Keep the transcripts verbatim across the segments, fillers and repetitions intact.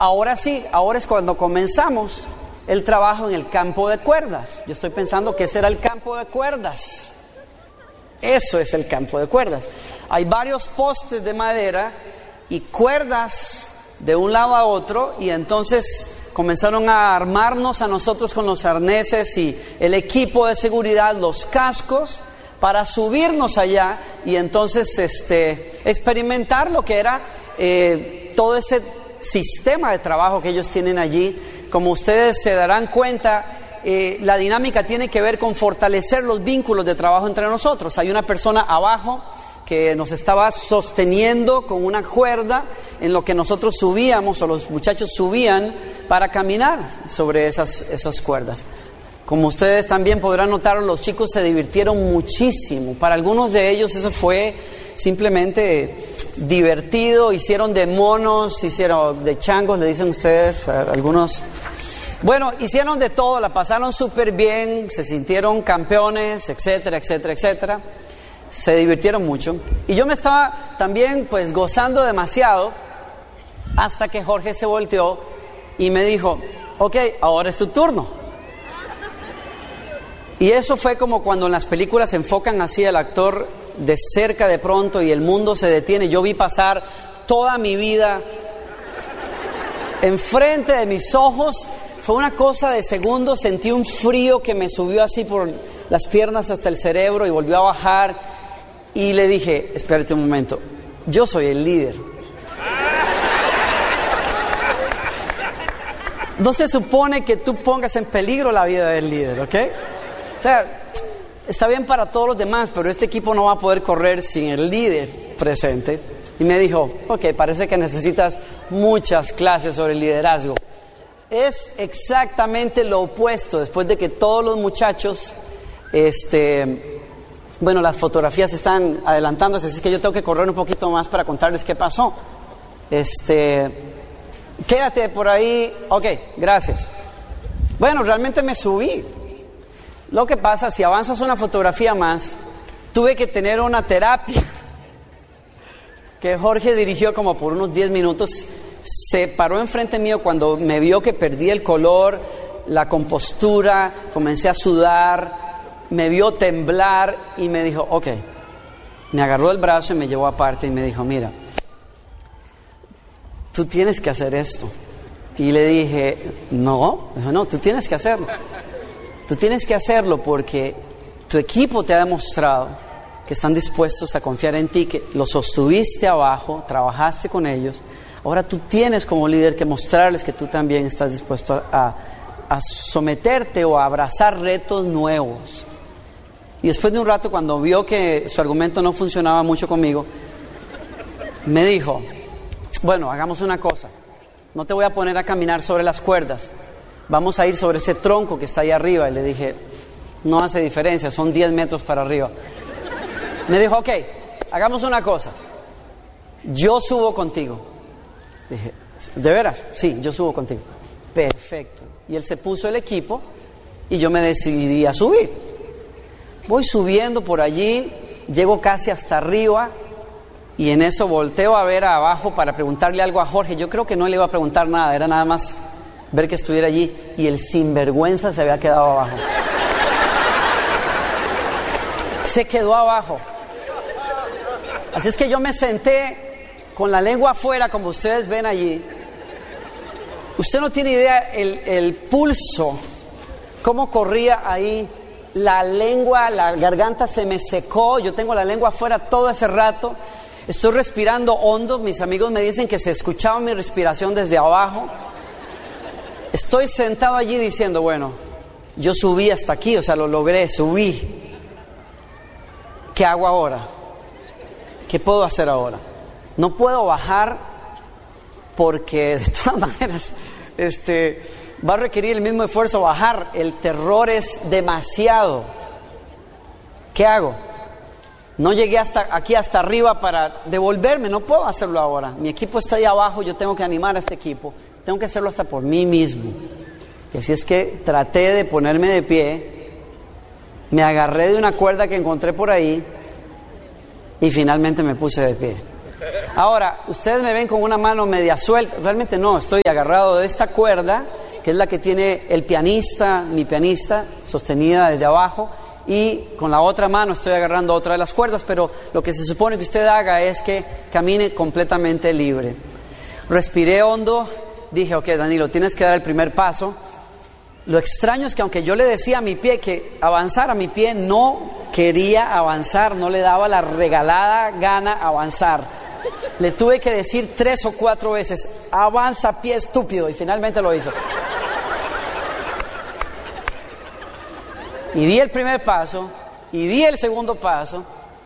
ahora sí, ahora es cuando comenzamos el trabajo en el campo de cuerdas. Yo estoy pensando que ese era el campo de cuerdas. Eso es el campo de cuerdas. Hay varios postes de madera y cuerdas de un lado a otro, y entonces comenzaron a armarnos a nosotros con los arneses y el equipo de seguridad, los cascos, para subirnos allá y entonces este, experimentar lo que era eh, todo ese sistema de trabajo que ellos tienen allí. Como ustedes se darán cuenta, eh, la dinámica tiene que ver con fortalecer los vínculos de trabajo entre nosotros. Hay una persona abajo que nos estaba sosteniendo con una cuerda en lo que nosotros subíamos, o los muchachos subían para caminar sobre esas, esas cuerdas. Como ustedes también podrán notar, los chicos se divirtieron muchísimo. Para algunos de ellos eso fue simplemente divertido. Hicieron de monos, hicieron de changos, le dicen ustedes a algunos. Bueno, hicieron de todo, la pasaron súper bien, se sintieron campeones, etcétera, etcétera, etcétera. Se divirtieron mucho. Y yo me estaba también pues gozando demasiado, hasta que Jorge se volteó y me dijo: ok, ahora es tu turno. Y eso fue como cuando en las películas se enfocan así al actor de cerca de pronto y el mundo se detiene. Yo vi pasar toda mi vida enfrente de mis ojos. Fue una cosa de segundos. Sentí un frío que me subió así por las piernas hasta el cerebro y volvió a bajar. Y le dije: espérate un momento, yo soy el líder. No se supone que tú pongas en peligro la vida del líder, ¿ok? O sea, está bien para todos los demás, pero este equipo no va a poder correr sin el líder presente. Y me dijo: ok, parece que necesitas muchas clases sobre liderazgo. Es exactamente lo opuesto. Después de que todos los muchachos, este, bueno, las fotografías están adelantándose, así que yo tengo que correr un poquito más para contarles qué pasó. Este, quédate por ahí. Ok, gracias. Bueno, realmente me subí. Lo que pasa, si avanzas una fotografía más, tuve que tener una terapia que Jorge dirigió como por unos diez minutos. Se paró enfrente mío cuando me vio que perdí el color, la compostura, comencé a sudar, me vio temblar y me dijo: ok. Me agarró el brazo y me llevó aparte y me dijo: mira, tú tienes que hacer esto. Y le dije: no, dijo, no, tú tienes que hacerlo. Tú tienes que hacerlo porque tu equipo te ha demostrado que están dispuestos a confiar en ti, que los sostuviste abajo, trabajaste con ellos. Ahora tú tienes como líder que mostrarles que tú también estás dispuesto a, a, a someterte o a abrazar retos nuevos. Y después de un rato, cuando vio que su argumento no funcionaba mucho conmigo, me dijo: bueno, hagamos una cosa. No te voy a poner a caminar sobre las cuerdas. Vamos a ir sobre ese tronco que está ahí arriba. Y le dije: no hace diferencia, son diez metros para arriba. Me dijo: ok, hagamos una cosa. Yo subo contigo. Dije: ¿de veras? Sí, yo subo contigo. Perfecto. Y él se puso el equipo y yo me decidí a subir. Voy subiendo por allí, llego casi hasta arriba y en eso volteo a ver abajo para preguntarle algo a Jorge. Yo creo que no le iba a preguntar nada, era nada más ver que estuviera allí, y el sinvergüenza se había quedado abajo. Se quedó abajo. Así es que yo me senté con la lengua afuera, como ustedes ven allí. Usted no tiene idea el, el pulso, cómo corría ahí. La lengua, la garganta se me secó. Yo tengo la lengua afuera todo ese rato. Estoy respirando hondo. Mis amigos me dicen que se escuchaba mi respiración desde abajo. Estoy sentado allí diciendo: bueno, yo subí hasta aquí, o sea, lo logré, subí. ¿Qué hago ahora? ¿Qué puedo hacer ahora? No puedo bajar porque de todas maneras este, va a requerir el mismo esfuerzo bajar. El terror es demasiado. ¿Qué hago? No llegué hasta aquí, hasta arriba para devolverme. No puedo hacerlo ahora. Mi equipo está ahí abajo, yo tengo que animar a este equipo. Tengo que hacerlo hasta por mí mismo. Y así es que traté de ponerme de pie. Me agarré de una cuerda que encontré por ahí y finalmente me puse de pie. Ahora, ustedes me ven con una mano media suelta. Realmente no, estoy agarrado de esta cuerda, que es la que tiene el pianista, mi pianista, sostenida desde abajo. Y con la otra mano estoy agarrando otra de las cuerdas, pero lo que se supone que usted haga es que camine completamente libre. Respiré hondo, dije, ok, Danilo, tienes que dar el primer paso. Lo extraño es que aunque yo le decía a mi pie que avanzara, mi pie no quería avanzar, no le daba la regalada gana avanzar. Le tuve que decir tres o cuatro veces, avanza pie estúpido, y finalmente lo hizo. Y di el primer paso, y di el segundo paso.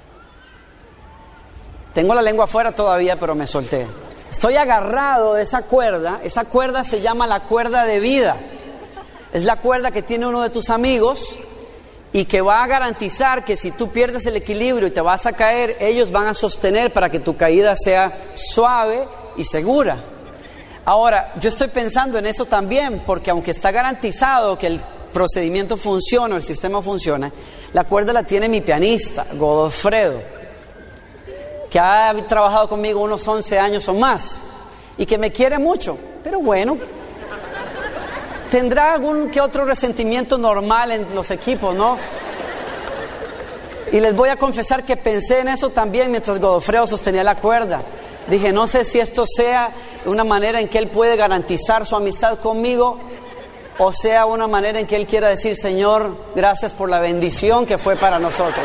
Tengo la lengua afuera todavía, pero me solté. Estoy agarrado de esa cuerda. Esa cuerda se llama la cuerda de vida. Es la cuerda que tiene uno de tus amigos y que va a garantizar que si tú pierdes el equilibrio y te vas a caer, ellos van a sostener para que tu caída sea suave y segura. Ahora, yo estoy pensando en eso también, porque aunque está garantizado que el procedimiento funciona, el sistema funciona, la cuerda la tiene mi pianista, Godofredo, que ha trabajado conmigo unos once años o más y que me quiere mucho, pero bueno, tendrá algún que otro resentimiento normal en los equipos, ¿no? Y les voy a confesar que pensé en eso también mientras Godofredo sostenía la cuerda. Dije, no sé si esto sea una manera en que él puede garantizar su amistad conmigo, o sea una manera en que él quiera decir, Señor, gracias por la bendición que fue para nosotros.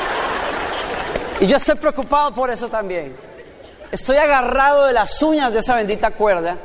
Y yo estoy preocupado por eso también. Estoy agarrado de las uñas de esa bendita cuerda.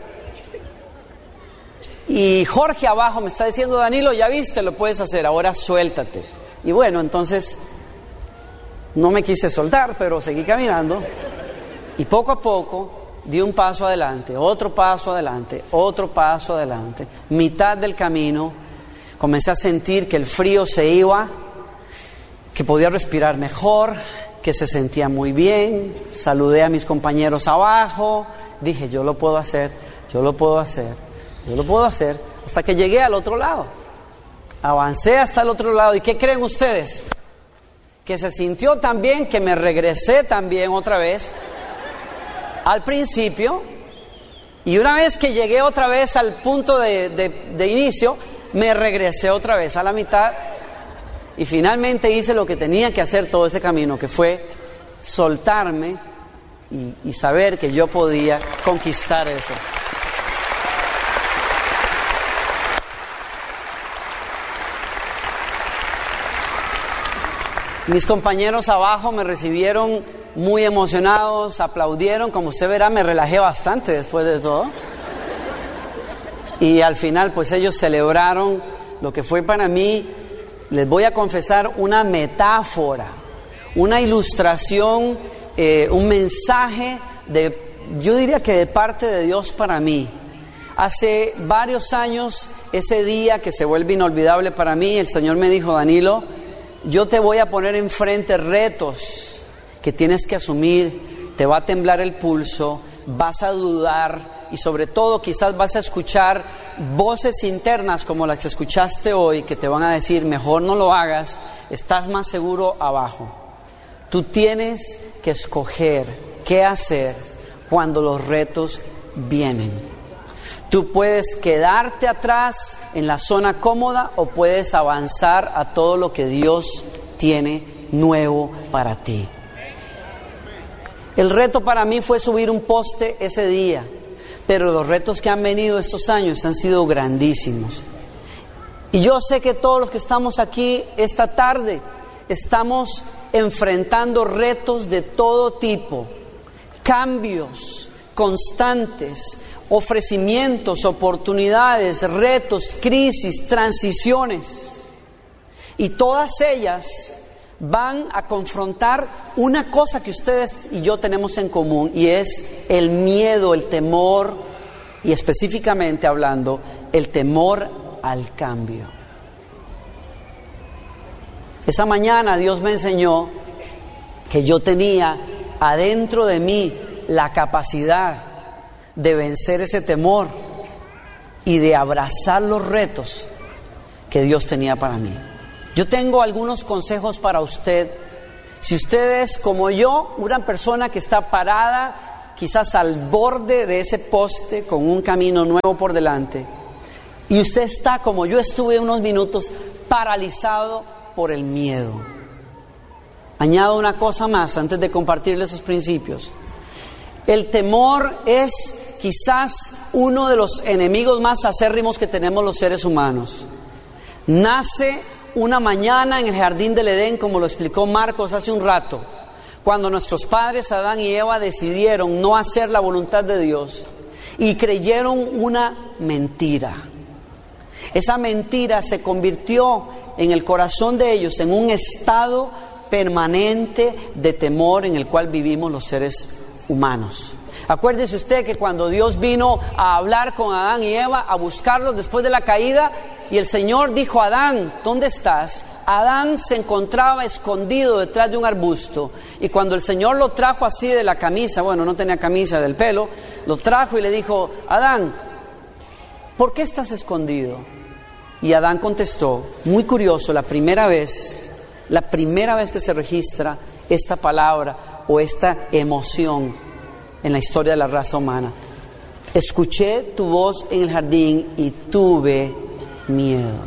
Y Jorge abajo me está diciendo, Danilo, ya viste, lo puedes hacer, ahora suéltate. Y bueno, entonces no me quise soltar, pero seguí caminando. Y poco a poco di un paso adelante, otro paso adelante, otro paso adelante. Mitad del camino comencé a sentir que el frío se iba, que podía respirar mejor, que se sentía muy bien. Saludé a mis compañeros abajo, dije, yo lo puedo hacer, yo lo puedo hacer, yo lo puedo hacer, hasta que llegué al otro lado. Avancé hasta el otro lado. ¿Y qué creen ustedes? Que se sintió tan bien que me regresé también otra vez al principio, y una vez que llegué otra vez al punto de, de, de inicio, me regresé otra vez a la mitad y finalmente hice lo que tenía que hacer todo ese camino, que fue soltarme y, y saber que yo podía conquistar eso. Mis compañeros abajo me recibieron muy emocionados, aplaudieron, como usted verá, me relajé bastante después de todo. Y al final, pues ellos celebraron lo que fue para mí, les voy a confesar, una metáfora, una ilustración, eh, un mensaje de, yo diría que de parte de Dios para mí. Hace varios años, ese día que se vuelve inolvidable para mí, el Señor me dijo, Danilo, yo te voy a poner enfrente retos que tienes que asumir, te va a temblar el pulso, vas a dudar y sobre todo quizás vas a escuchar voces internas como las que escuchaste hoy que te van a decir, mejor no lo hagas, estás más seguro abajo. Tú tienes que escoger qué hacer cuando los retos vienen. Tú puedes quedarte atrás en la zona cómoda o puedes avanzar a todo lo que Dios tiene nuevo para ti. El reto para mí fue subir un poste ese día, pero los retos que han venido estos años han sido grandísimos. Y yo sé que todos los que estamos aquí esta tarde estamos enfrentando retos de todo tipo, cambios constantes, ofrecimientos, oportunidades, retos, crisis, transiciones. Y todas ellas van a confrontar una cosa que ustedes y yo tenemos en común, y es el miedo, el temor, y específicamente hablando, el temor al cambio. Esa mañana Dios me enseñó que yo tenía adentro de mí la capacidad de vencer ese temor y de abrazar los retos que Dios tenía para mí. Yo tengo algunos consejos para usted. Si usted es como yo, una persona que está parada quizás al borde de ese poste con un camino nuevo por delante, y usted está como yo estuve unos minutos, paralizado por el miedo. Añado una cosa más antes de compartirle esos principios. El temor es quizás uno de los enemigos más acérrimos que tenemos los seres humanos. Nace una mañana en el jardín del Edén, como lo explicó Marcos hace un rato, cuando nuestros padres Adán y Eva decidieron no hacer la voluntad de Dios y creyeron una mentira. Esa mentira se convirtió en el corazón de ellos en un estado permanente de temor en el cual vivimos los seres humanos. Acuérdese usted que cuando Dios vino a hablar con Adán y Eva, a buscarlos después de la caída, y el Señor dijo: Adán, ¿dónde estás? Adán se encontraba escondido detrás de un arbusto, y cuando el Señor lo trajo así de la camisa, bueno, no tenía camisa, del pelo, lo trajo y le dijo: Adán, ¿por qué estás escondido? Y Adán contestó, muy curioso, la primera vez, la primera vez que se registra esta palabra o esta emoción en la historia de la raza humana: escuché tu voz en el jardín y tuve miedo.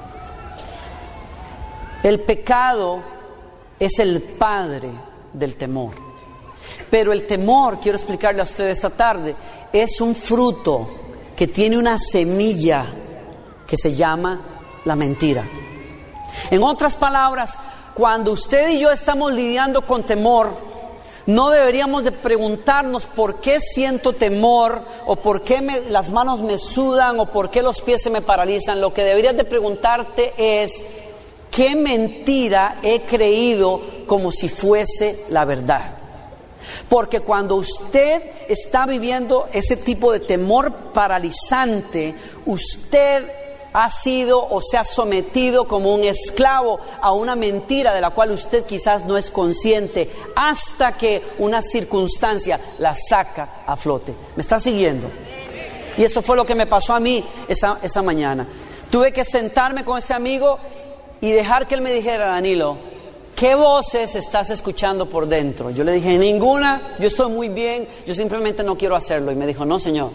El pecado es el padre del temor, pero el temor, quiero explicarle a usted esta tarde, es un fruto que tiene una semilla que se llama la mentira. En otras palabras, cuando usted y yo estamos lidiando con temor, no deberíamos de preguntarnos por qué siento temor, o por qué me, las manos me sudan, o por qué los pies se me paralizan. Lo que deberías de preguntarte es: ¿qué mentira he creído como si fuese la verdad? Porque cuando usted está viviendo ese tipo de temor paralizante, usted ha sido o se ha sometido como un esclavo a una mentira de la cual usted quizás no es consciente, hasta que una circunstancia la saca a flote. ¿Me está siguiendo? Y eso fue lo que me pasó a mí esa, esa mañana. Tuve que sentarme con ese amigo y dejar que él me dijera: Danilo, ¿qué voces estás escuchando por dentro? Yo le dije: ninguna, yo estoy muy bien, yo simplemente no quiero hacerlo. Y me dijo: no, señor,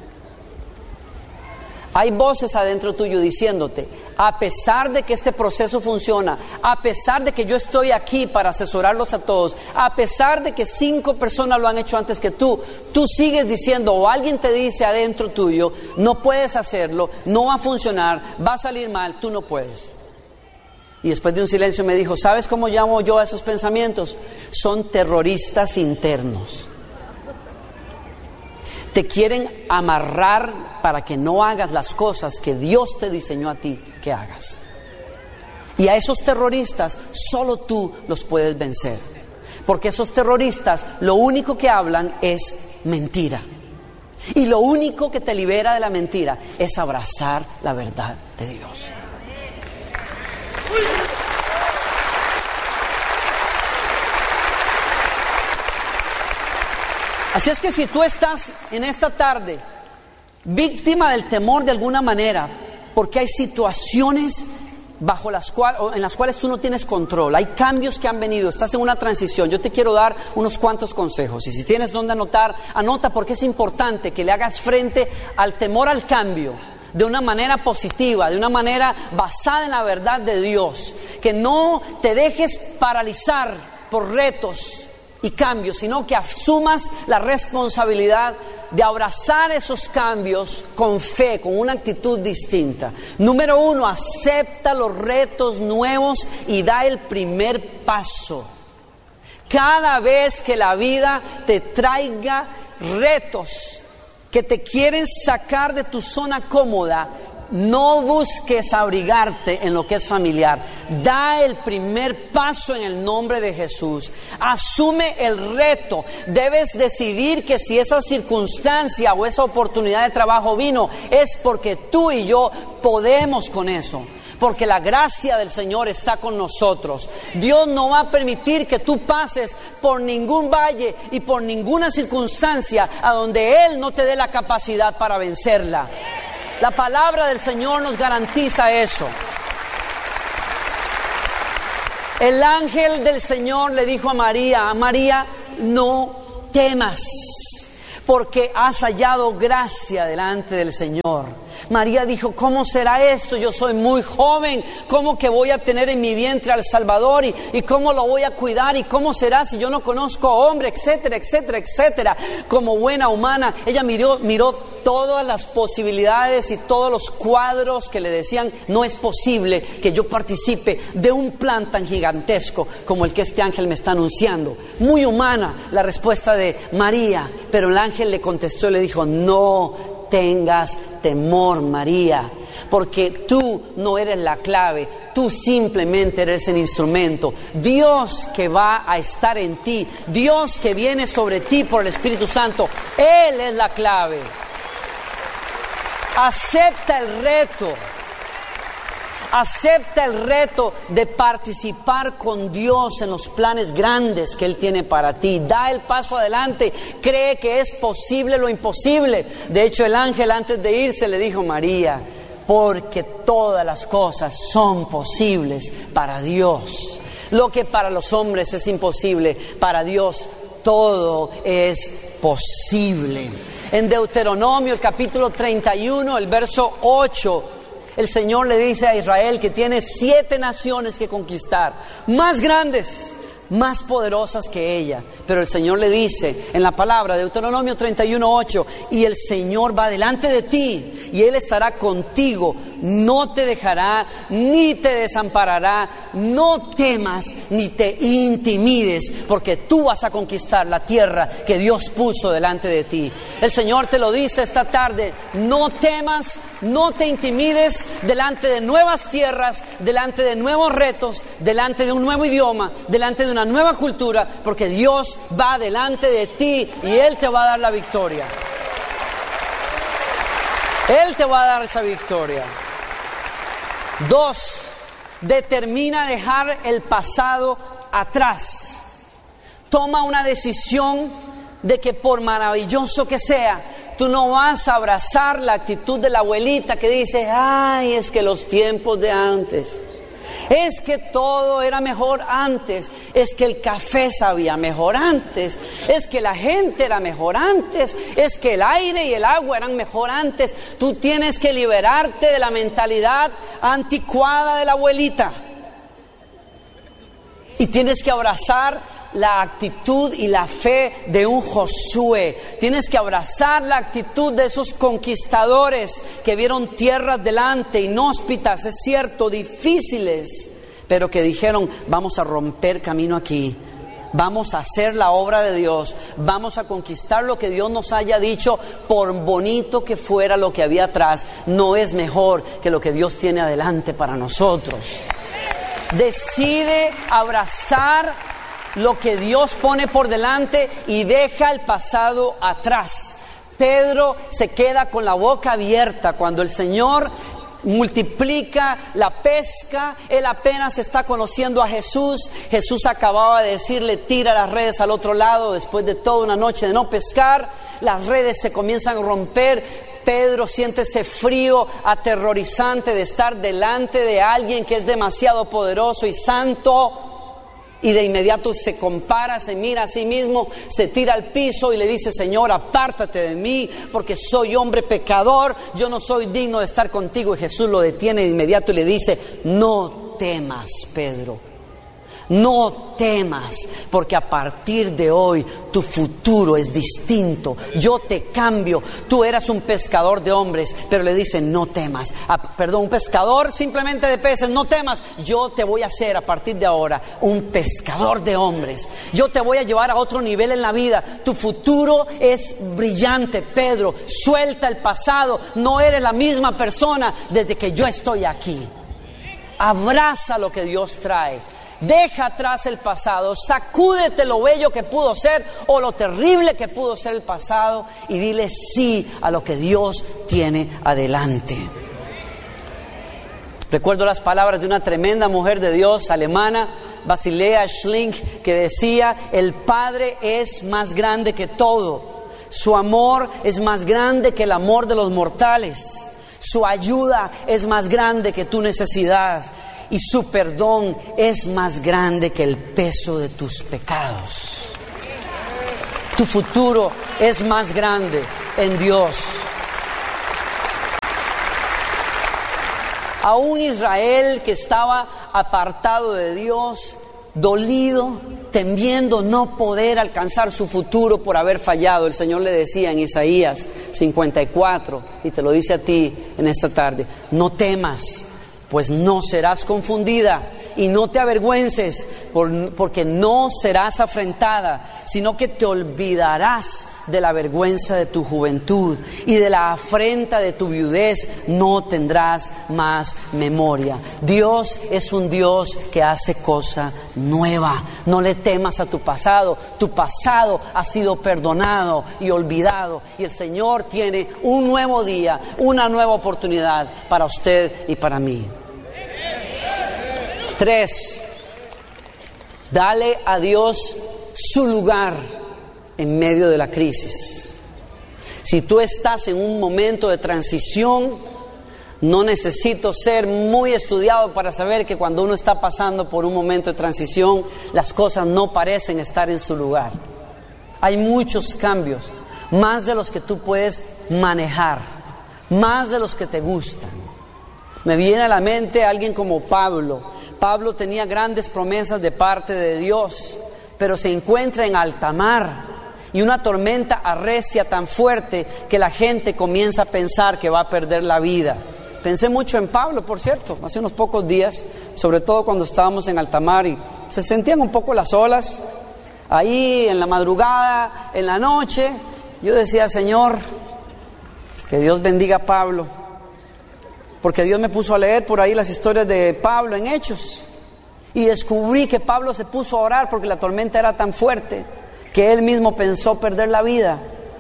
hay voces adentro tuyo diciéndote, a pesar de que este proceso funciona, a pesar de que yo estoy aquí para asesorarlos a todos, a pesar de que cinco personas lo han hecho antes que tú, tú sigues diciendo, o alguien te dice adentro tuyo, no puedes hacerlo, no va a funcionar, va a salir mal, tú no puedes. Y después de un silencio me dijo: ¿sabes cómo llamo yo a esos pensamientos? Son terroristas internos. Te quieren amarrar para que no hagas las cosas que Dios te diseñó a ti que hagas. Y a esos terroristas solo tú los puedes vencer, porque esos terroristas lo único que hablan es mentira. Y lo único que te libera de la mentira es abrazar la verdad de Dios. Así es que si tú estás en esta tarde víctima del temor de alguna manera, porque hay situaciones bajo las cuales, en las cuales tú no tienes control, hay cambios que han venido, estás en una transición, yo te quiero dar unos cuantos consejos. Y si tienes donde anotar, anota, porque es importante que le hagas frente al temor al cambio de una manera positiva, de una manera basada en la verdad de Dios. Que no te dejes paralizar por retos y cambios, sino que asumas la responsabilidad de abrazar esos cambios con fe, con una actitud distinta. Número uno, acepta los retos nuevos y da el primer paso. Cada vez que la vida te traiga retos que te quieren sacar de tu zona cómoda, no busques abrigarte en lo que es familiar. Da el primer paso en el nombre de Jesús. Asume el reto. Debes decidir que si esa circunstancia o esa oportunidad de trabajo vino, es porque tú y yo podemos con eso. Porque la gracia del Señor está con nosotros. Dios no va a permitir que tú pases por ningún valle y por ninguna circunstancia a donde Él no te dé la capacidad para vencerla. La palabra del Señor nos garantiza eso. El ángel del Señor le dijo a María: María, no temas. porque has hallado gracia delante del Señor. María dijo, ¿cómo será esto? Yo soy muy joven, ¿cómo que voy a tener en mi vientre al Salvador? ¿Y, y cómo lo voy a cuidar? ¿Y cómo será si yo no conozco hombre? Etcétera, etcétera, etcétera. Como buena humana, ella miró, miró todas las posibilidades y todos los cuadros que le decían, no es posible que yo participe de un plan tan gigantesco como el que este ángel me está anunciando. Muy humana la respuesta de María, pero el ángel le contestó y le dijo, no tengas temor, María, porque tú no eres la clave, tú simplemente eres el instrumento. Dios que va a estar en ti, Dios que viene sobre ti por el Espíritu Santo, Él es la clave. Acepta el reto. Acepta el reto de participar con Dios en los planes grandes que Él tiene para ti. Da el paso adelante. Cree que es posible lo imposible. De hecho, el ángel antes de irse le dijo, María, porque todas las cosas son posibles para Dios. Lo que para los hombres es imposible, para Dios todo es posible. En Deuteronomio, el capítulo treinta y uno, el verso ocho, el Señor le dice a Israel que tiene siete naciones que conquistar, más grandes, más poderosas que ella. Pero el Señor le dice en la palabra, Deuteronomio treinta y uno, ocho, y el Señor va delante de ti y Él estará contigo, no te dejará ni te desamparará, no temas ni te intimides, porque tú vas a conquistar la tierra que Dios puso delante de ti. El Señor te lo dice esta tarde, no temas, no te intimides delante de nuevas tierras, delante de nuevos retos, delante de un nuevo idioma, delante de una nueva cultura, porque Dios va delante de ti y Él te va a dar la victoria. Él te va a dar esa victoria. Dos, determina dejar el pasado atrás. Toma una decisión de que por maravilloso que sea, tú no vas a abrazar la actitud de la abuelita que dice, ay, es que los tiempos de antes, es que todo era mejor antes, es que el café sabía mejor antes, es que la gente era mejor antes, es que el aire y el agua eran mejor antes. Tú tienes que liberarte de la mentalidad anticuada de la abuelita y tienes que abrazar la actitud y la fe de un Josué. Tienes que abrazar la actitud de esos conquistadores que vieron tierras delante, inhóspitas, es cierto, difíciles, pero que dijeron, vamos a romper camino aquí, vamos a hacer la obra de Dios, vamos a conquistar lo que Dios nos haya dicho, por bonito que fuera lo que había atrás, no es mejor que lo que Dios tiene adelante para nosotros. Decide abrazar lo que Dios pone por delante y deja el pasado atrás. Pedro se queda con la boca abierta cuando el Señor multiplica la pesca. Él apenas está conociendo a Jesús. Jesús acababa de decirle, tira las redes al otro lado después de toda una noche de no pescar. Las redes se comienzan a romper. Pedro siente ese frío aterrorizante de estar delante de alguien que es demasiado poderoso y santo. Y de inmediato se compara, se mira a sí mismo, se tira al piso y le dice, Señor, apártate de mí, porque soy hombre pecador, yo no soy digno de estar contigo. Y Jesús lo detiene de inmediato y le dice, no temas, Pedro, no temas, porque a partir de hoy tu futuro es distinto. Yo te cambio. Tú eras un pescador de hombres, pero le dicen, no temas. Ah, perdón, un pescador simplemente de peces, no temas. Yo te voy a hacer a partir de ahora un pescador de hombres. Yo te voy a llevar a otro nivel en la vida. Tu futuro es brillante, Pedro. Suelta el pasado. No eres la misma persona desde que yo estoy aquí. Abraza lo que Dios trae. Deja atrás el pasado, sacúdete lo bello que pudo ser o lo terrible que pudo ser el pasado y dile sí a lo que Dios tiene adelante. Recuerdo las palabras de una tremenda mujer de Dios alemana, Basilea Schlink, que decía, el Padre es más grande que todo, su amor es más grande que el amor de los mortales, su ayuda es más grande que tu necesidad. Y su perdón es más grande que el peso de tus pecados. Tu futuro es más grande en Dios. Aún Israel, que estaba apartado de Dios, dolido, temiendo no poder alcanzar su futuro por haber fallado, el Señor le decía en Isaías cincuenta y cuatro, y te lo dice a ti en esta tarde: no temas, pues no serás confundida, y no te avergüences, por, porque no serás afrentada, sino que te olvidarás de la vergüenza de tu juventud, y de la afrenta de tu viudez no tendrás más memoria. Dios es un Dios que hace cosa nueva. No le temas a tu pasado. Tu pasado ha sido perdonado y olvidado, y el Señor tiene un nuevo día, una nueva oportunidad para usted y para mí. Tres, dale a Dios su lugar en medio de la crisis. Si tú estás en un momento de transición, no necesito ser muy estudiado para saber que cuando uno está pasando por un momento de transición, las cosas no parecen estar en su lugar. Hay muchos cambios, más de los que tú puedes manejar, más de los que te gustan. Me viene a la mente alguien como Pablo. Pablo tenía grandes promesas de parte de Dios, pero se encuentra en alta mar y una tormenta arrecia tan fuerte que la gente comienza a pensar que va a perder la vida. Pensé mucho en Pablo, por cierto, hace unos pocos días, sobre todo cuando estábamos en alta mar y se sentían un poco las olas, ahí en la madrugada, en la noche. Yo decía: Señor, que Dios bendiga a Pablo, porque Dios me puso a leer por ahí las historias de Pablo en Hechos, y descubrí que Pablo se puso a orar porque la tormenta era tan fuerte que él mismo pensó perder la vida.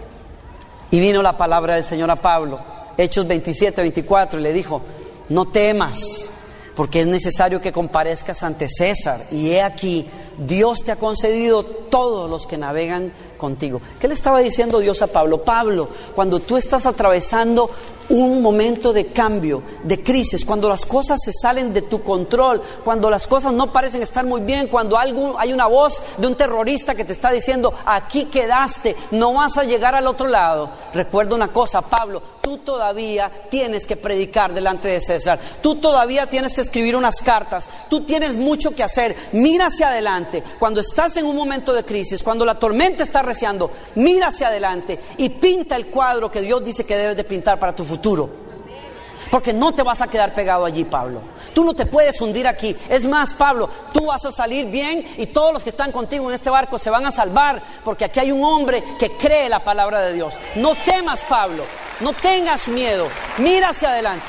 Y vino la palabra del Señor a Pablo, Hechos veintisiete, veinticuatro, y le dijo: no temas, porque es necesario que comparezcas ante César, y he aquí, Dios te ha concedido todos los que navegan contigo. ¿Qué le estaba diciendo Dios a Pablo? Pablo, cuando tú estás atravesando un momento de cambio, de crisis, cuando las cosas se salen de tu control, cuando las cosas no parecen estar muy bien, cuando algo, hay una voz de un terrorista que te está diciendo: aquí quedaste, no vas a llegar al otro lado. Recuerda una cosa, Pablo, tú todavía tienes que predicar delante de César, tú todavía tienes que escribir unas cartas, tú tienes mucho que hacer. Mira hacia adelante. Cuando estás en un momento de crisis, cuando la tormenta está arreciando, mira hacia adelante y pinta el cuadro que Dios dice que debes de pintar para tu futuro. futuro, porque no te vas a quedar pegado allí, Pablo. Tú no te puedes hundir aquí. Es más, Pablo, tú vas a salir bien y todos los que están contigo en este barco se van a salvar, porque aquí hay un hombre que cree la palabra de Dios. No temas, Pablo, no tengas miedo, mira hacia adelante.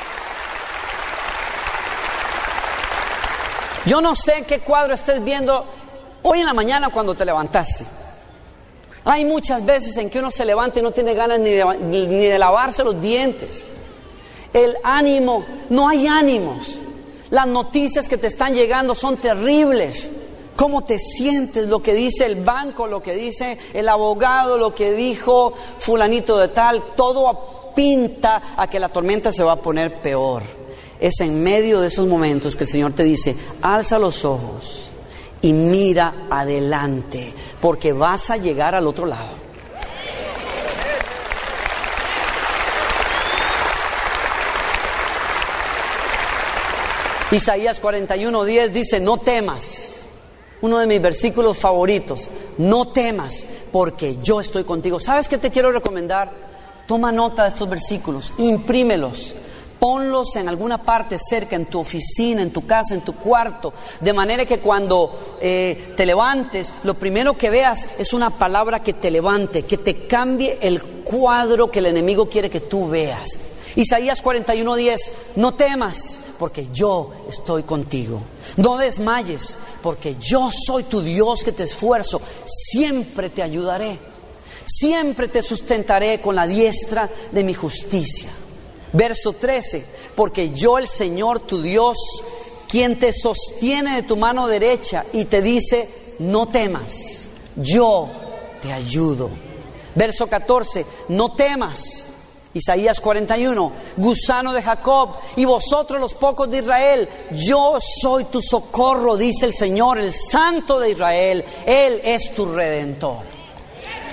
Yo no sé qué cuadro estés viendo hoy en la mañana cuando te levantaste. Hay muchas veces en que uno se levanta y no tiene ganas ni de, ni, ni de lavarse los dientes. El ánimo, no hay ánimos. Las noticias que te están llegando son terribles. ¿Cómo te sientes? Lo que dice el banco, lo que dice el abogado, lo que dijo fulanito de tal, todo pinta a que la tormenta se va a poner peor. Es en medio de esos momentos que el Señor te dice: alza los ojos y mira adelante, porque vas a llegar al otro lado. Isaías cuarenta y uno, diez dice: no temas. Uno de mis versículos favoritos. No temas, porque yo estoy contigo. ¿Sabes qué te quiero recomendar? Toma nota de estos versículos, imprímelos. Ponlos en alguna parte cerca, en tu oficina, en tu casa, en tu cuarto, de manera que cuando eh, te levantes, lo primero que veas es una palabra que te levante, que te cambie el cuadro que el enemigo quiere que tú veas. Isaías cuarenta y uno, diez: no temas, porque yo estoy contigo. No desmayes, porque yo soy tu Dios que te esfuerzo. Siempre te ayudaré, siempre te sustentaré con la diestra de mi justicia. Verso trece: porque yo, el Señor tu Dios, quien te sostiene de tu mano derecha y te dice: no temas, yo te ayudo. Verso catorce: no temas. Isaías cuarenta y uno: gusano de Jacob y vosotros los pocos de Israel, yo soy tu socorro, dice el Señor, el Santo de Israel. Él es tu Redentor.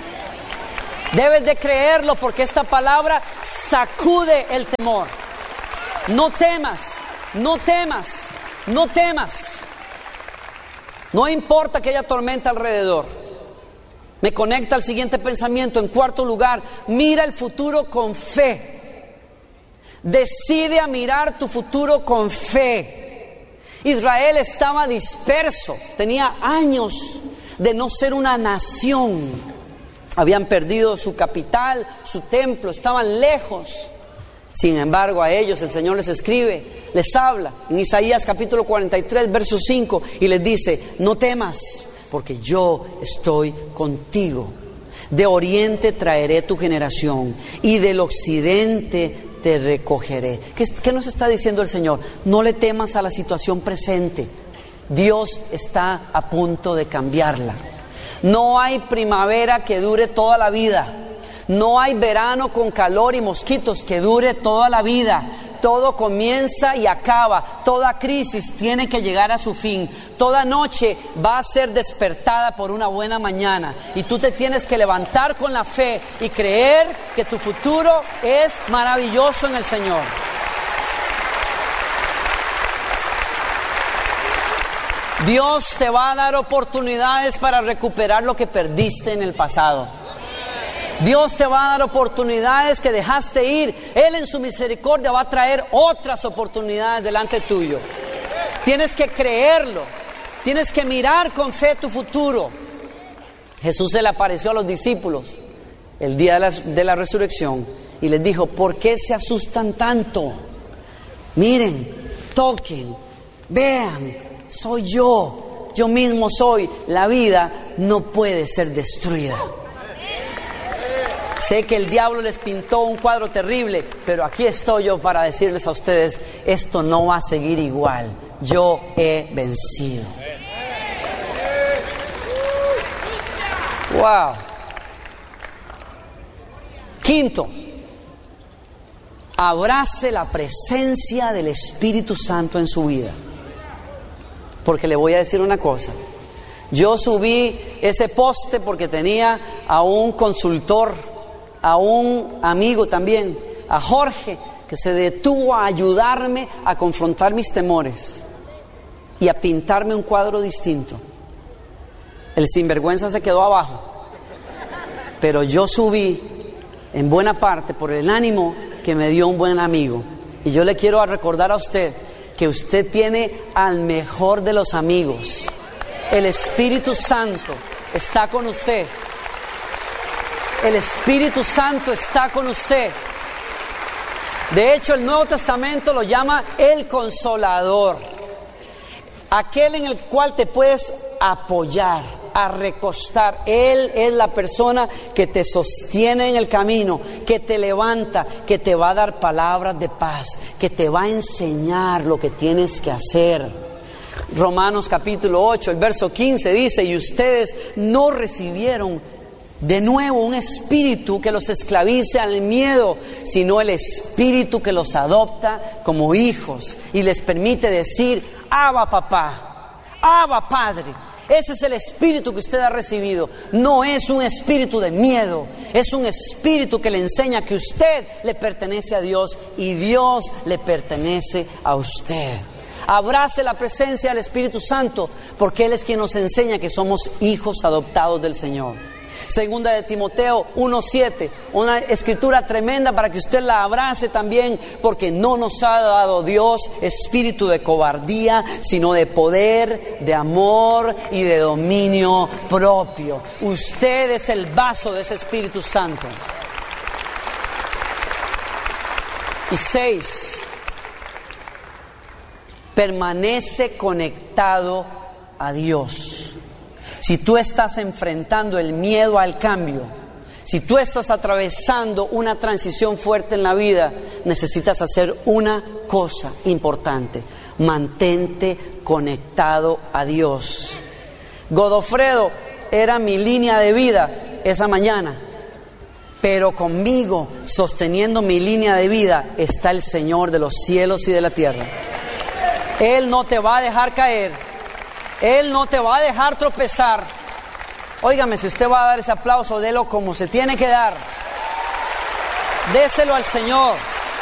Debes de creerlo porque esta palabra sacude el temor. No temas, no temas, no temas. No importa que haya tormenta alrededor. Me conecta al siguiente pensamiento. En cuarto lugar, mira el futuro con fe. Decide a mirar tu futuro con fe. Israel estaba disperso, tenía años de no ser una nación. Habían perdido su capital, su templo, estaban lejos. Sin embargo, a ellos el Señor les escribe, les habla en Isaías capítulo cuarenta y tres, verso cinco, y les dice: no temas, porque yo estoy contigo. De oriente traeré tu generación, y del occidente te recogeré. ¿Qué, qué nos está diciendo el Señor? No le temas a la situación presente. Dios está a punto de cambiarla. No hay primavera que dure toda la vida. No hay verano con calor y mosquitos que dure toda la vida. Todo comienza y acaba. Toda crisis tiene que llegar a su fin. Toda noche va a ser despertada por una buena mañana. Y tú te tienes que levantar con la fe y creer que tu futuro es maravilloso en el Señor. Dios te va a dar oportunidades para recuperar lo que perdiste en el pasado. Dios te va a dar oportunidades que dejaste ir. Él en su misericordia va a traer otras oportunidades delante tuyo. Tienes que creerlo. Tienes que mirar con fe tu futuro. Jesús se le apareció a los discípulos el día de la, de la resurrección y les dijo: ¿por qué se asustan tanto? Miren, toquen, vean. Soy yo, yo mismo soy. La vida no puede ser destruida. Sé que el diablo les pintó un cuadro terrible, pero aquí estoy yo para decirles a ustedes: esto no va a seguir igual. Yo he vencido. Wow. Quinto, abrace la presencia del Espíritu Santo en su vida. Porque le voy a decir una cosa. Yo subí ese poste porque tenía a un consultor, a un amigo también, a Jorge, que se detuvo a ayudarme a confrontar mis temores y a pintarme un cuadro distinto. El sinvergüenza se quedó abajo, pero yo subí en buena parte por el ánimo que me dio un buen amigo. Y yo le quiero recordar a usted que usted tiene al mejor de los amigos. El Espíritu Santo está con usted. El Espíritu Santo está con usted. De hecho, el Nuevo Testamento lo llama el Consolador. Aquel en el cual te puedes apoyar, a recostar. Él es la persona que te sostiene en el camino, que te levanta, que te va a dar palabras de paz, que te va a enseñar lo que tienes que hacer. Romanos capítulo ocho, el verso quince dice: y ustedes no recibieron de nuevo un espíritu que los esclavice al miedo, sino el espíritu que los adopta como hijos y les permite decir: Abba papá, Abba Padre. Ese es el espíritu que usted ha recibido. No es un espíritu de miedo, es un espíritu que le enseña que usted le pertenece a Dios y Dios le pertenece a usted. Abrace la presencia del Espíritu Santo, porque Él es quien nos enseña que somos hijos adoptados del Señor. Segunda de Timoteo uno siete, una escritura tremenda para que usted la abrace también, porque no nos ha dado Dios espíritu de cobardía, sino de poder, de amor y de dominio propio. Usted es el vaso de ese Espíritu Santo. Y seis, permanece conectado a Dios. Si tú estás enfrentando el miedo al cambio, si tú estás atravesando una transición fuerte en la vida, necesitas hacer una cosa importante: mantente conectado a Dios. Godofredo era mi línea de vida esa mañana, pero conmigo, sosteniendo mi línea de vida, está el Señor de los cielos y de la tierra. Él no te va a dejar caer. Él no te va a dejar tropezar. Óigame, si usted va a dar ese aplauso, délo como se tiene que dar. Déselo al Señor.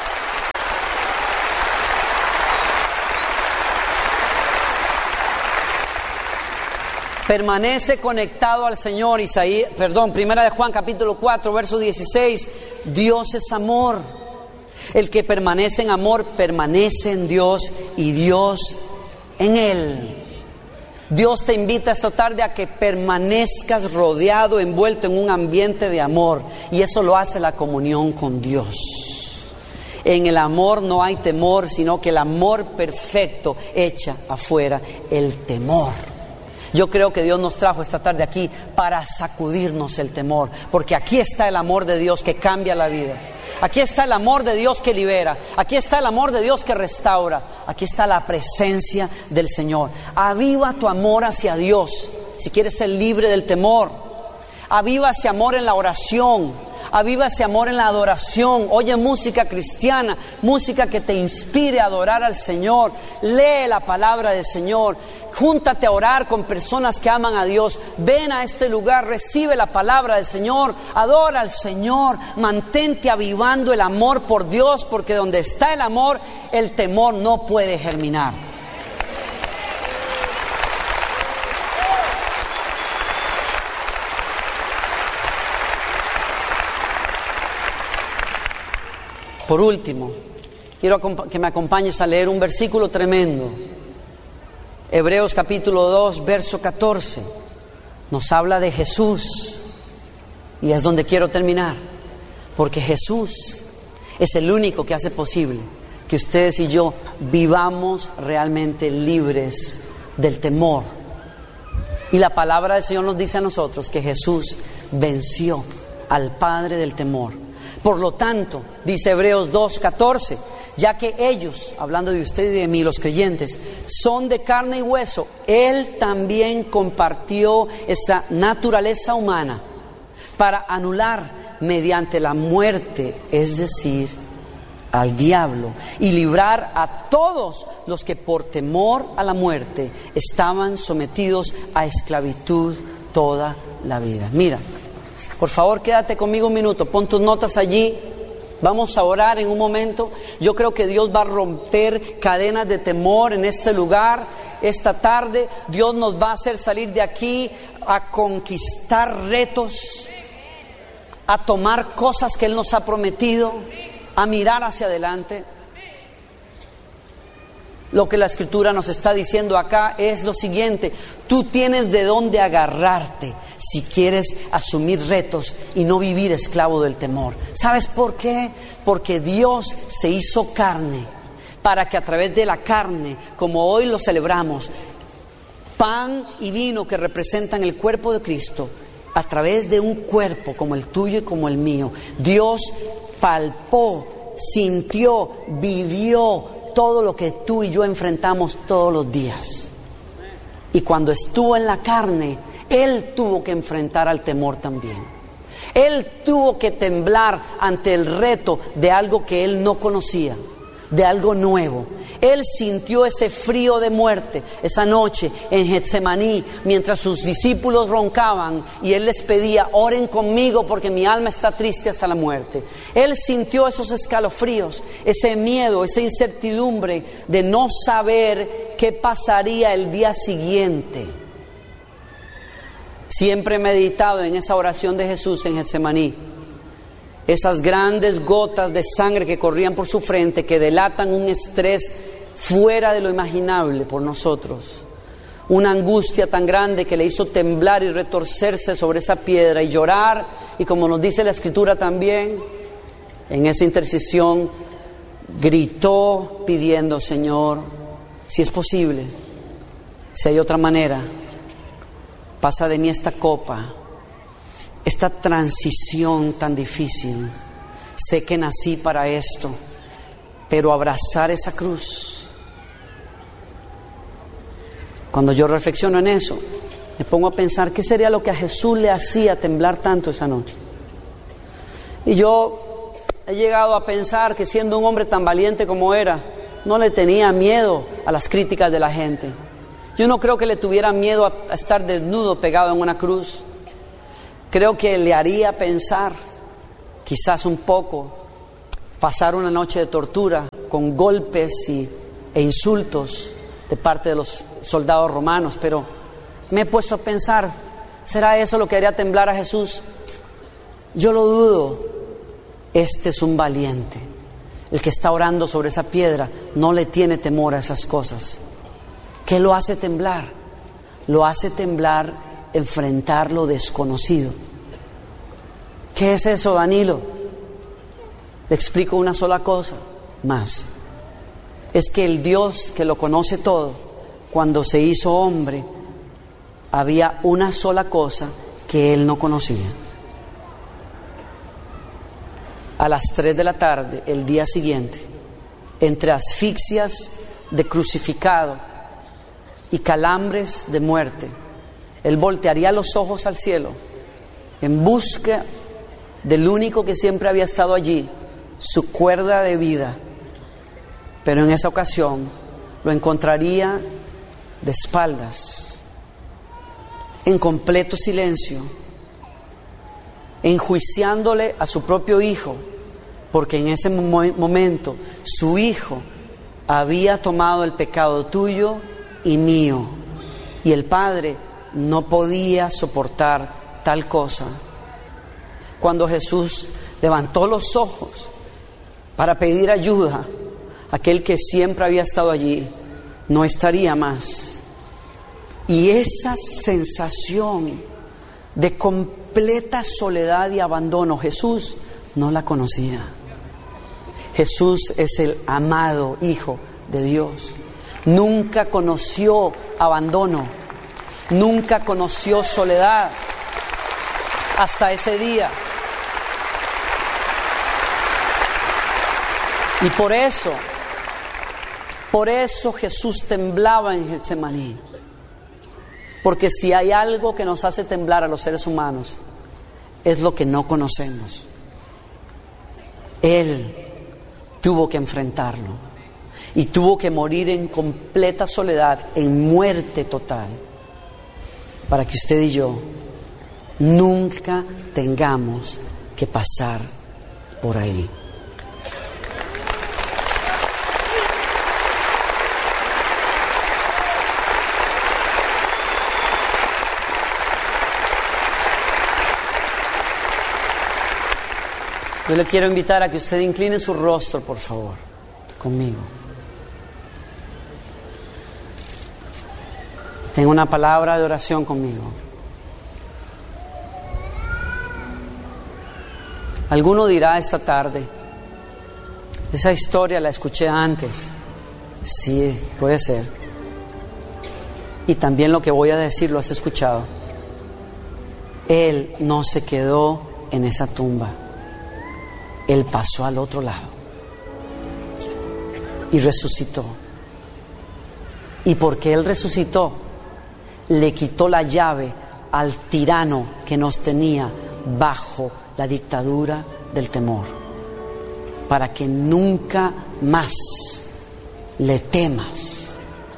Permanece conectado al Señor. Isaías, perdón, Primera de Juan capítulo cuatro, verso dieciséis. Dios es amor. El que permanece en amor permanece en Dios y Dios en él. Dios te invita esta tarde a que permanezcas rodeado, envuelto en un ambiente de amor. Y eso lo hace la comunión con Dios. En el amor no hay temor, sino que el amor perfecto echa afuera el temor. Yo creo que Dios nos trajo esta tarde aquí para sacudirnos el temor, porque aquí está el amor de Dios que cambia la vida. Aquí está el amor de Dios que libera. Aquí está el amor de Dios que restaura. Aquí está la presencia del Señor. Aviva tu amor hacia Dios si quieres ser libre del temor. Aviva ese amor en la oración. Aviva ese amor en la adoración. Oye música cristiana, música que te inspire a adorar al Señor. Lee la palabra del Señor. Júntate a orar con personas que aman a Dios. Ven a este lugar, recibe la palabra del Señor. Adora al Señor. Mantente avivando el amor por Dios, porque donde está el amor, el temor no puede germinar. Por último, quiero que me acompañes a leer un versículo tremendo. Hebreos capítulo dos, verso catorce. Nos habla de Jesús. Y es donde quiero terminar. Porque Jesús es el único que hace posible que ustedes y yo vivamos realmente libres del temor. Y la palabra del Señor nos dice a nosotros que Jesús venció al padre del temor. Por lo tanto, dice Hebreos dos catorce, ya que ellos, hablando de usted y de mí, los creyentes, son de carne y hueso, Él también compartió esa naturaleza humana para anular mediante la muerte, es decir, al diablo, y librar a todos los que por temor a la muerte estaban sometidos a esclavitud toda la vida. Mira, por favor, quédate conmigo un minuto, pon tus notas allí, vamos a orar en un momento. Yo creo que Dios va a romper cadenas de temor en este lugar, esta tarde. Dios nos va a hacer salir de aquí a conquistar retos, a tomar cosas que Él nos ha prometido, a mirar hacia adelante. Lo que la Escritura nos está diciendo acá es lo siguiente: tú tienes de dónde agarrarte si quieres asumir retos y no vivir esclavo del temor. ¿Sabes por qué? Porque Dios se hizo carne para que a través de la carne, como hoy lo celebramos, pan y vino que representan el cuerpo de Cristo, a través de un cuerpo como el tuyo y como el mío, Dios palpó, sintió, vivió todo lo que tú y yo enfrentamos todos los días. Y cuando estuvo en la carne, Él tuvo que enfrentar al temor también. Él tuvo que temblar ante el reto de algo que Él no conocía, de algo nuevo. Él sintió ese frío de muerte esa noche en Getsemaní, mientras sus discípulos roncaban y Él les pedía: oren conmigo porque mi alma está triste hasta la muerte. Él sintió esos escalofríos, ese miedo, esa incertidumbre de no saber qué pasaría el día siguiente. Siempre he meditado en esa oración de Jesús en Getsemaní. Esas grandes gotas de sangre que corrían por su frente, que delatan un estrés fuera de lo imaginable por nosotros. Una angustia tan grande que le hizo temblar y retorcerse sobre esa piedra y llorar. Y como nos dice la Escritura también, en esa intercesión gritó pidiendo: Señor, si es posible, si hay otra manera, pasa de mí esta copa, esta transición tan difícil. Sé que nací para esto, pero abrazar esa cruz. Cuando yo reflexiono en eso, me pongo a pensar qué sería lo que a Jesús le hacía temblar tanto esa noche. Y yo he llegado a pensar que, siendo un hombre tan valiente como era, no le tenía miedo a las críticas de la gente. Yo no creo que le tuviera miedo a estar desnudo pegado en una cruz. creo que le haría pensar, quizás un poco, pasar una noche de tortura con golpes y, e insultos de parte de los soldados romanos. Pero me he puesto a pensar, ¿será eso lo que haría temblar a Jesús? Yo lo dudo. Este es un valiente. El que está orando sobre esa piedra no le tiene temor a esas cosas. ¿Qué lo hace temblar? Lo hace temblar enfrentar lo desconocido. ¿Qué es eso, Danilo? Le explico una sola cosa más. Es que el Dios que lo conoce todo, cuando se hizo hombre, había una sola cosa que él no conocía. A las tres de la tarde, el día siguiente, entre asfixias de crucificado y calambres de muerte, él voltearía los ojos al cielo en busca del único que siempre había estado allí, su cuerda de vida. Pero en esa ocasión lo encontraría de espaldas, en completo silencio, enjuiciándole a su propio hijo, porque en ese momento su hijo había tomado el pecado tuyo y mío, y el padre no podía soportar tal cosa. Cuando Jesús levantó los ojos para pedir ayuda, aquel que siempre había estado allí no estaría más. Y esa sensación de completa soledad y abandono, Jesús no la conocía. Jesús es el amado Hijo de Dios. Nunca conoció abandono, nunca conoció soledad hasta ese día. Y por eso, por eso Jesús temblaba en Getsemaní. Porque si hay algo que nos hace temblar a los seres humanos, es lo que no conocemos. Él tuvo que enfrentarlo y tuvo que morir en completa soledad, en muerte total, para que usted y yo nunca tengamos que pasar por ahí. Yo le quiero invitar a que usted incline su rostro, por favor, conmigo. Tenga una palabra de oración conmigo. Alguno dirá esta tarde, esa historia la escuché antes. Sí, puede ser. Y también lo que voy a decir lo has escuchado. Él no se quedó en esa tumba. Él pasó al otro lado y resucitó. Y porque Él resucitó, le quitó la llave al tirano que nos tenía bajo la dictadura del temor, para que nunca más le temas.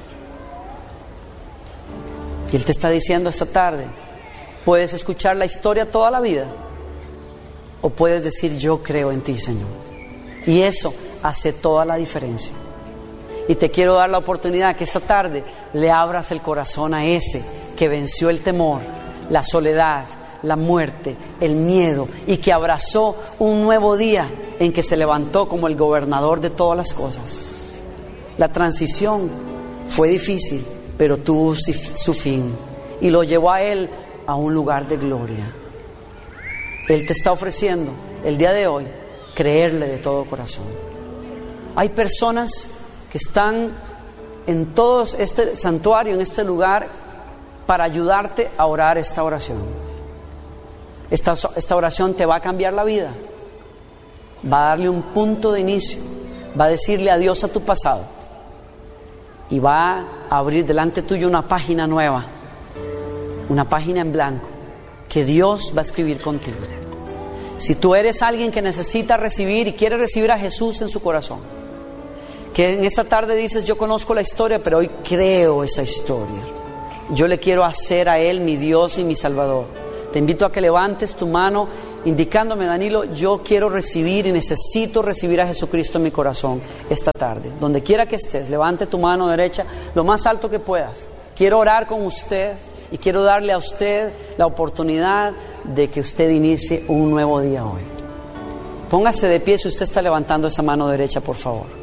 Y Él te está diciendo esta tarde, puedes escuchar la historia toda la vida, o puedes decir, yo creo en ti, Señor. Y eso hace toda la diferencia. Y te quiero dar la oportunidad que esta tarde le abras el corazón a ese que venció el temor, la soledad, la muerte, el miedo, y que abrazó un nuevo día en que se levantó como el gobernador de todas las cosas. La transición fue difícil, pero tuvo su fin y lo llevó a Él a un lugar de gloria. Él te está ofreciendo el día de hoy creerle de todo corazón. Hay personas que están en todo este santuario, en este lugar, para ayudarte a orar esta oración. Esta, esta oración te va a cambiar la vida, va a darle un punto de inicio, va a decirle adiós a tu pasado y va a abrir delante tuyo una página nueva, una página en blanco que Dios va a escribir contigo. Si tú eres alguien que necesita recibir y quiere recibir a Jesús en su corazón, que en esta tarde dices, yo conozco la historia, pero hoy creo esa historia, yo le quiero hacer a Él mi Dios y mi Salvador, Te invito a que levantes tu mano indicándome: Danilo, yo quiero recibir y necesito recibir a Jesucristo en mi corazón esta tarde. Donde quiera que estés, levante tu mano derecha lo más alto que puedas. Quiero orar con usted y quiero darle a usted la oportunidad de que usted inicie un nuevo día hoy. Póngase de pie si usted está levantando esa mano derecha, por favor.